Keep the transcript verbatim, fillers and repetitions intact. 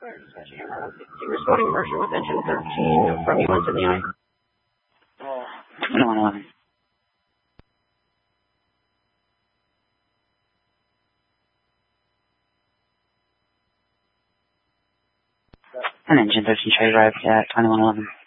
Responding version with engine thirteen from you into the eye. twenty-one eleven. And engine thirteen, try to arrive at twenty-one eleven.